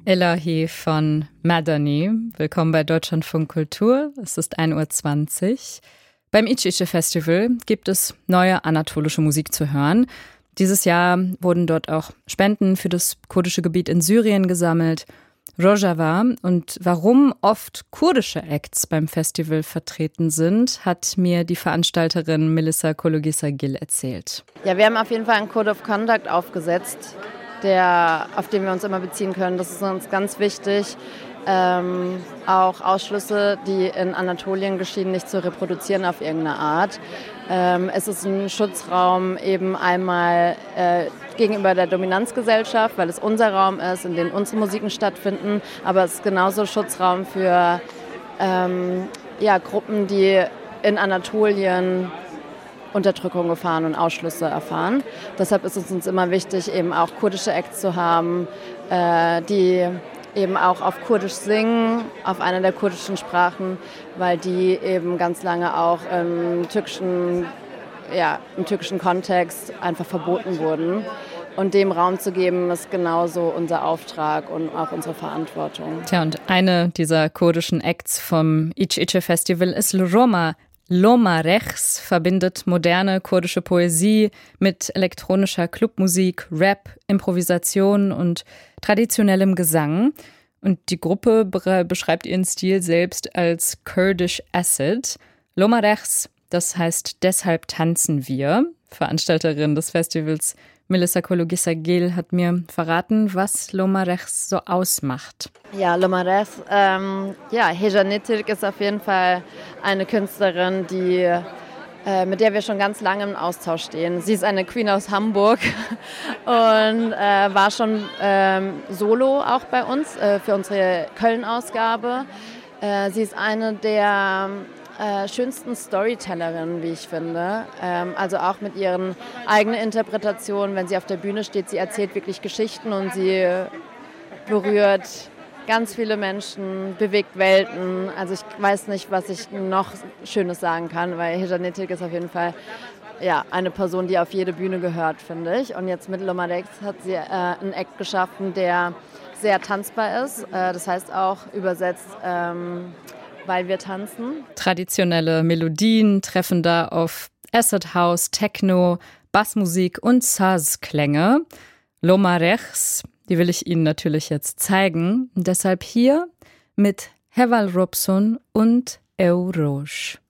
Elahi von Madani. Willkommen bei Deutschlandfunk Kultur. Es ist 1:20 Uhr. Beim İç-İçe Festival gibt es neue anatolische Musik zu hören. Dieses Jahr wurden dort auch Spenden für das kurdische Gebiet in Syrien gesammelt. Rojava und warum oft kurdische Acts beim Festival vertreten sind, hat mir die Veranstalterin Melissa Kologisagil erzählt. Ja, wir haben auf jeden Fall einen Code of Conduct aufgesetzt, auf den wir uns immer beziehen können. Das ist uns ganz wichtig, auch Ausschlüsse, die in Anatolien geschehen, nicht zu reproduzieren auf irgendeine Art. Es ist ein Schutzraum eben einmal gegenüber der Dominanzgesellschaft, weil es unser Raum ist, in dem unsere Musiken stattfinden, aber es ist genauso Schutzraum für Gruppen, die in Anatolien Unterdrückung erfahren und Ausschlüsse erfahren. Deshalb ist es uns immer wichtig, eben auch kurdische Acts zu haben, die eben auch auf Kurdisch singen, auf einer der kurdischen Sprachen, weil die eben ganz lange auch im türkischen Kontext einfach verboten wurden. Und dem Raum zu geben, ist genauso unser Auftrag und auch unsere Verantwortung. Tja, und eine dieser kurdischen Acts vom İç-İçe Festival ist Loma Rechts, verbindet moderne kurdische Poesie mit elektronischer Clubmusik, Rap, Improvisation und traditionellem Gesang. Und die Gruppe beschreibt ihren Stil selbst als Kurdish Acid. Loma Rechts, das heißt deshalb tanzen wir. Veranstalterin des Festivals Melissa Kologisagil hat mir verraten, was Loma Rechts so ausmacht. Ja, Loma Rechts, Hejane Türk ist auf jeden Fall eine Künstlerin, mit der wir schon ganz lange im Austausch stehen. Sie ist eine Queen aus Hamburg und war schon solo auch bei uns für unsere Köln-Ausgabe. Sie ist eine der schönsten Storytellerinnen, wie ich finde. Also auch mit ihren eigenen Interpretationen, wenn sie auf der Bühne steht, sie erzählt wirklich Geschichten und sie berührt ganz viele Menschen, bewegt Welten. Also ich weiß nicht, was ich noch Schönes sagen kann, weil Hejane Türk ist auf jeden Fall eine Person, die auf jede Bühne gehört, finde ich. Und jetzt mit Loma Rechts hat sie einen Act geschaffen, der sehr tanzbar ist. Das heißt auch übersetzt, weil wir tanzen. Traditionelle Melodien treffen da auf Acid House, Techno, Bassmusik und Saz-Klänge. Loma Rechts, die will ich Ihnen natürlich jetzt zeigen. Deshalb hier mit Heval Robson und Eurosh.